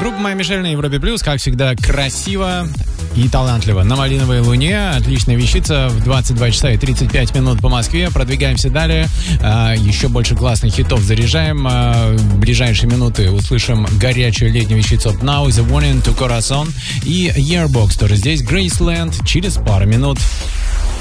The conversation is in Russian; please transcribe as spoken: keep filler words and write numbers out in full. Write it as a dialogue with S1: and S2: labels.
S1: Группа «Моя Мишель» на Европе Плюс, как всегда, красиво и талантливо. На малиновой луне. Отличная вещица. В двадцать два часа и тридцать пять минут по Москве. Продвигаемся далее. А, еще больше классных хитов заряжаем. А, в ближайшие минуты услышим горячую летнюю вещицу Now is a Warning to Corazon и Yearbox тоже здесь. Graceland через пару минут.